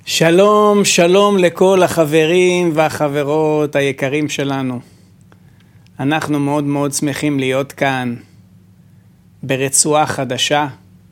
שלום, שלום לכל החברים והחברות היקרים שלנו. אנחנו מאוד מאוד שמחים להיות כאן ברצועה חדשה.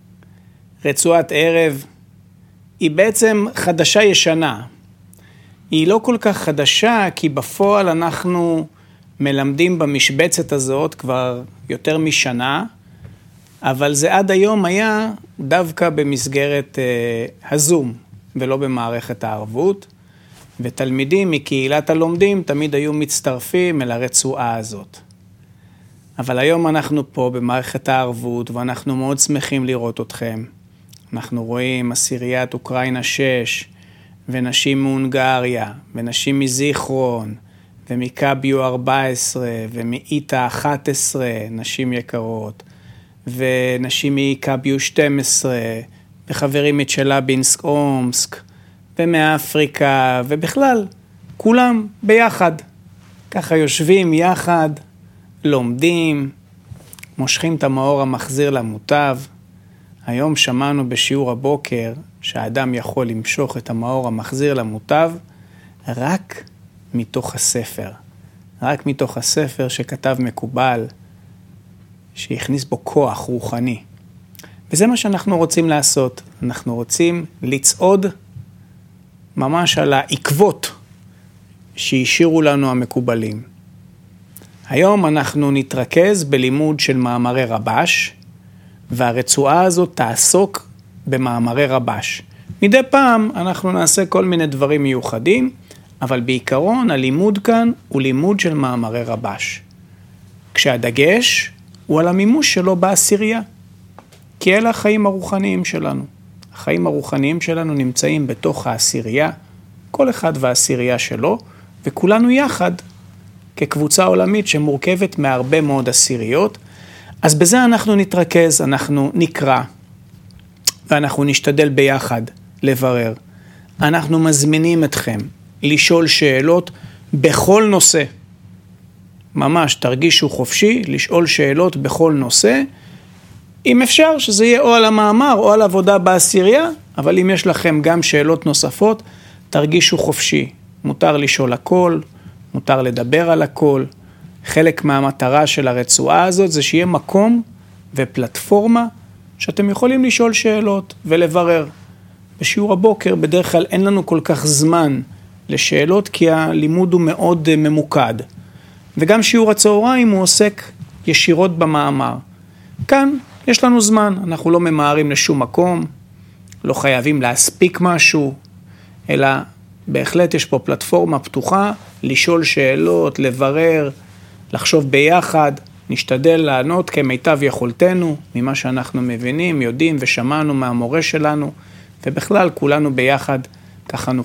רצועת ערב היא בעצם חדשה ישנה. היא לא כל כך חדשה כי בפועל אנחנו מלמדים במשבצת הזאת כבר יותר משנה, אבל זה עד היום היה דווקא במסגרת הזום. ולא במערכת הערבות, ותלמידים מקהילת הלומדים תמיד היו מצטרפים אל הרצועה הזאת. אבל היום אנחנו פה במערכת הערבות, ואנחנו מאוד שמחים לראות אתכם. אנחנו רואים עשיריית אוקראינה 6, ונשים מהונגריה, ונשים מזיכרון, ומקביו 14, ומאיטה 11, נשים יקרות, ונשים מקביו 12, וחברים מצ'לאבינסק אומסק, ומאפריקה, ובכלל, כולם ביחד. ככה יושבים יחד, לומדים, מושכים את המאור המחזיר למוטב. היום שמענו בשיעור הבוקר שהאדם יכול למשוך את המאור המחזיר למוטב רק מתוך הספר. רק מתוך הספר שכתב מקובל, שהכניס בו כוח רוחני. וזה מה שאנחנו רוצים לעשות. אנחנו רוצים לצעוד ממש על העקבות שהשאירו לנו המקובלים. היום אנחנו נתרכז בלימוד של מאמרי רבש, והרצועה הזאת תעסוק במאמרי רבש. מדי פעם אנחנו נעשה כל מיני דברים מיוחדים, אבל בעיקרון הלימוד כאן הוא לימוד של מאמרי רבש. כשהדגש הוא על המימוש שלו בעשירייה. כי אלה החיים הרוחניים שלנו. החיים הרוחניים שלנו נמצאים בתוך העשירייה, כל אחד והעשירייה שלו, וכולנו יחד כקבוצה עולמית שמורכבת מהרבה מאוד עשיריות. אז בזה אנחנו נתרכז, אנחנו נקרא, ואנחנו נשתדל ביחד לברר. אנחנו מזמינים אתכם לשאול שאלות בכל נושא. ממש תרגישו חופשי לשאול שאלות בכל נושא, אם אפשר שזה יהיה או על המאמר או על עבודה בעשירייה, אבל אם יש לכם גם שאלות נוספות, תרגישו חופשי. מותר לשאול הכל, מותר לדבר על הכל. חלק מהמטרה של הרצועה הזאת זה שיהיה מקום ופלטפורמה שאתם יכולים לשאול שאלות ולברר. בשיעור הבוקר בדרך כלל אין לנו כל כך זמן לשאלות כי הלימוד הוא מאוד ממוקד. וגם שיעור הצהריים הוא עוסק ישירות במאמר. כאן יש לנו זמן, אנחנו לא ממהרים לשום מקום, לא חייבים להספיק משהו, אלא בהחלט יש פה פלטפורמה פתוחה, לשאול שאלות, לברר, לחשוב ביחד, נשתדל לענות כמיטב יכולתנו, ממה שאנחנו מבינים, יודעים ושמענו מהמורה שלנו, ובכלל כולנו ביחד ככה